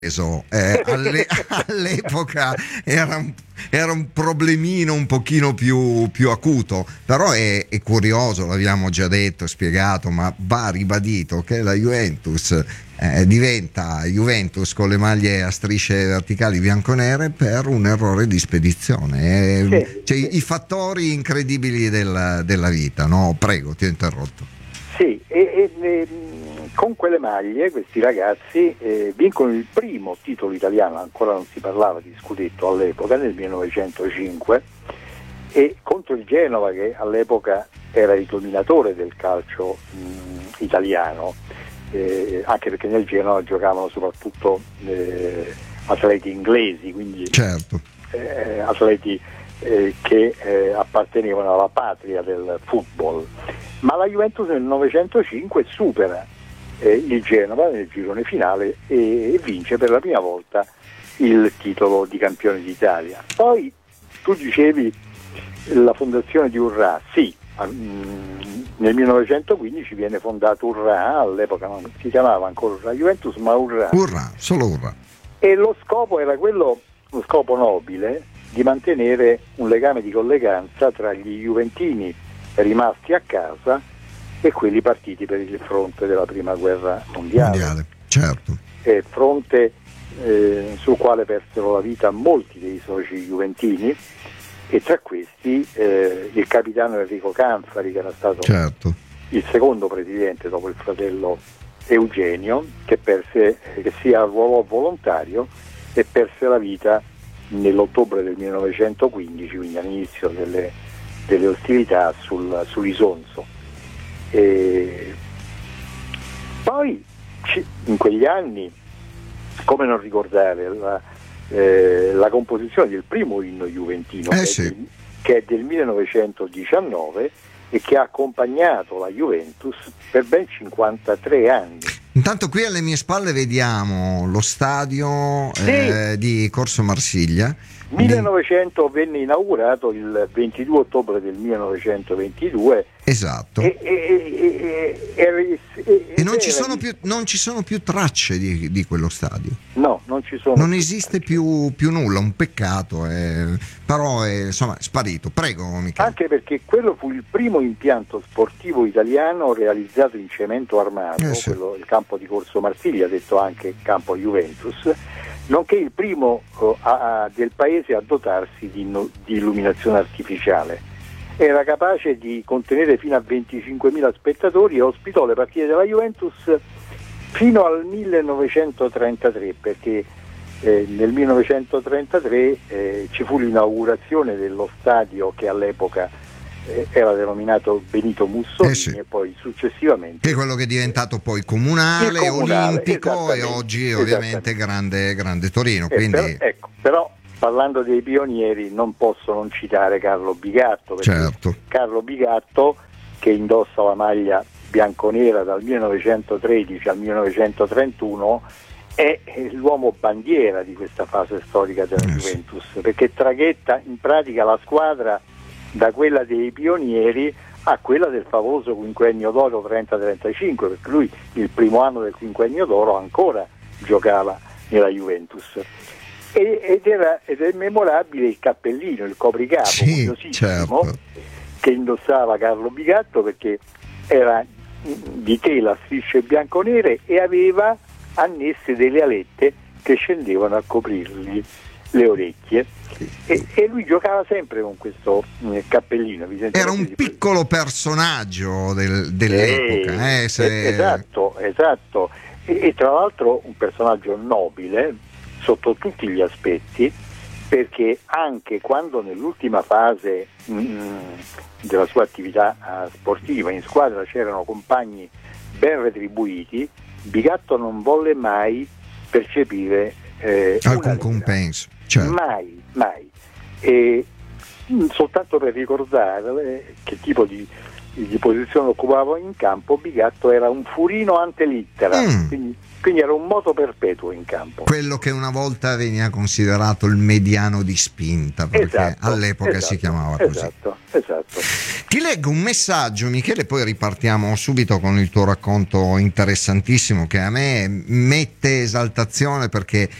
all'epoca era un problemino un pochino più acuto, però è curioso, l'abbiamo già detto, spiegato, ma va ribadito che la Juventus diventa Juventus con le maglie a strisce verticali bianconere per un errore di spedizione. Cioè, i fattori incredibili della vita, no? Prego, ti ho interrotto. Sì, con quelle maglie questi ragazzi vincono il primo titolo italiano, ancora non si parlava di scudetto all'epoca, nel 1905, e contro il Genova, che all'epoca era il dominatore del calcio italiano, anche perché nel Genova giocavano soprattutto atleti inglesi, quindi certo. Atleti che appartenevano alla patria del football. Ma la Juventus nel 1905 supera il Genova nel girone finale e vince per la prima volta il titolo di campione d'Italia. Poi tu dicevi la fondazione di Urrà, sì, nel 1915 viene fondato Urrà, all'epoca non si chiamava ancora Urrà Juventus ma Urrà, solo Urrà, e lo scopo era quello, lo scopo nobile, di mantenere un legame di colleganza tra gli juventini rimasti a casa e quelli partiti per il fronte della prima guerra mondiale. Certo. Fronte sul quale persero la vita molti dei soci juventini, e tra questi il capitano Enrico Canfari, che era stato il secondo presidente dopo il fratello Eugenio, che si arruolò volontario e perse la vita nell'ottobre del 1915, quindi all'inizio delle ostilità sull'Isonzo. Poi in quegli anni, come non ricordare la composizione del primo inno juventino, che è del 1919 e che ha accompagnato la Juventus per ben 53 anni. Intanto qui alle mie spalle vediamo lo stadio di Corso Marsiglia. 1900 venne inaugurato il 22 ottobre del 1922. Esatto. E non ci sono più tracce di quello stadio. No, non ci sono. Non esiste più nulla, un peccato, però insomma è sparito. Prego, Michele. Anche perché quello fu il primo impianto sportivo italiano realizzato in cemento armato, il campo di Corso Marsiglia, detto anche campo Juventus, nonché il primo del paese a dotarsi di illuminazione artificiale. Era capace di contenere fino a 25.000 spettatori e ospitò le partite della Juventus fino al 1933, perché nel 1933 ci fu l'inaugurazione dello stadio che all'epoca era denominato Benito Mussolini e poi successivamente che è quello che è diventato poi comunale olimpico e oggi ovviamente grande Torino. Quindi però parlando dei pionieri non posso non citare Carlo Bigatto, perché Carlo Bigatto, che indossa la maglia bianconera dal 1913 al 1931, è l'uomo bandiera di questa fase storica della Juventus, perché traghetta in pratica la squadra da quella dei pionieri a quella del famoso quinquennio d'oro 30-35, perché lui il primo anno del quinquennio d'oro ancora giocava nella Juventus. Ed è memorabile il cappellino, il copricapo curiosissimo che indossava Carlo Bigatto, perché era di tela a strisce bianconere e aveva annesse delle alette che scendevano a coprirgli le orecchie, e lui giocava sempre con questo cappellino. Era un piccolo personaggio dell'epoca. Esatto, e tra l'altro un personaggio nobile sotto tutti gli aspetti, perché anche quando nell'ultima fase della sua attività sportiva in squadra c'erano compagni ben retribuiti, Bigatto non volle mai percepire alcun compenso, mai. E soltanto per ricordare che tipo di posizione occupava in campo, Bigatto era un furino ante litteram, quindi era un moto perpetuo in campo. Quello che una volta veniva considerato il mediano di spinta, perché all'epoca si chiamava così. Esatto. Esatto. Ti leggo un messaggio, Michele, poi ripartiamo subito con il tuo racconto interessantissimo che a me mette esaltazione, perché